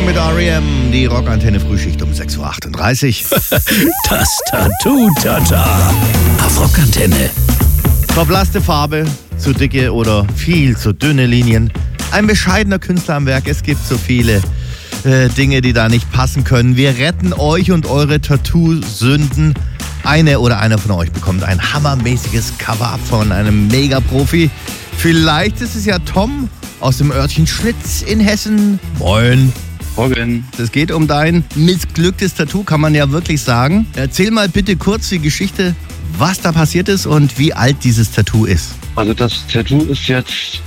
mit R.E.M. Die Rockantenne Frühschicht um 6.38 Uhr. Das Tattoo-Tata auf Rockantenne. Verblasste Farbe, zu dicke oder viel zu dünne Linien. Ein bescheidener Künstler am Werk. Es gibt so viele Dinge, die da nicht passen können. Wir retten euch und eure Tattoo-Sünden. Eine oder einer von euch bekommt ein hammermäßiges Cover-Up von einem Mega-Profi. Vielleicht ist es ja Tom aus dem Örtchen Schlitz in Hessen. Moin. Morgen. Es geht um dein missglücktes Tattoo, kann man ja wirklich sagen. Erzähl mal bitte kurz die Geschichte, was da passiert ist und wie alt dieses Tattoo ist. Also das Tattoo ist jetzt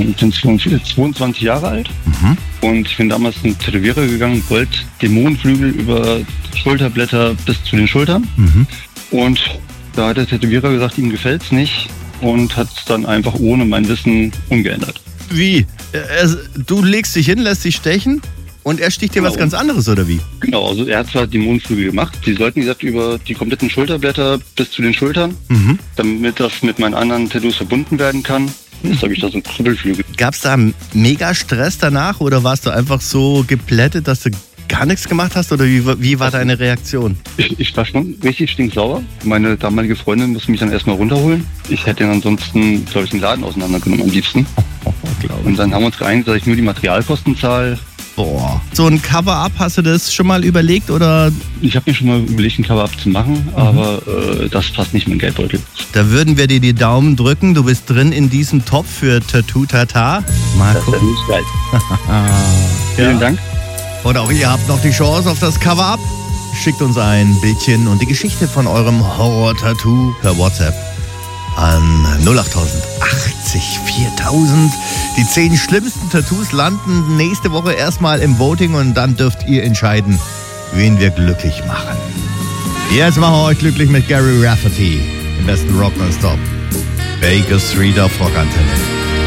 22 Jahre alt. Und ich bin damals zum Tätowierer gegangen, wollte Dämonenflügel über Schulterblätter bis zu den Schultern. Und da hat der Tätowierer gesagt, ihm gefällt's nicht und hat es dann einfach ohne mein Wissen umgeändert. Wie? Du legst dich hin, lässt dich stechen und er sticht dir was ganz anderes, oder wie? Genau, also er hat zwar Dämonenflügel gemacht, die sollten, wie gesagt, über die kompletten Schulterblätter bis zu den Schultern, damit das mit meinen anderen Tattoos verbunden werden kann. Jetzt habe ich da so einen Kribbelflügel. Gab es da mega Stress danach oder warst du einfach so geplättet, dass du gar nichts gemacht hast oder wie war deine Reaktion? Ich war schon richtig stinksauer. Meine damalige Freundin musste mich dann erstmal runterholen. Ich hätte ihn ansonsten, glaube ich, den Laden auseinandergenommen am liebsten. Und dann haben wir uns geeinigt, dass ich nur die Materialkosten zahle. Boah. So ein Cover-Up, hast du das schon mal überlegt oder? Ich habe mir schon mal überlegt, ein Cover-Up zu machen, aber das passt nicht in meinen Geldbeutel. Da würden wir dir die Daumen drücken. Du bist drin in diesem Topf für Tattoo-Tata. Marco. Das ist geil. Vielen Dank. Und auch ihr habt noch die Chance auf das Cover-Up. Schickt uns ein Bildchen und die Geschichte von eurem Horror-Tattoo per WhatsApp an 08000 80 4000. Die 10 schlimmsten Tattoos landen nächste Woche erstmal im Voting und dann dürft ihr entscheiden, wen wir glücklich machen. Jetzt machen wir euch glücklich mit Gary Rafferty im besten Rock Non-Stop. Baker Street auf Rockantenne.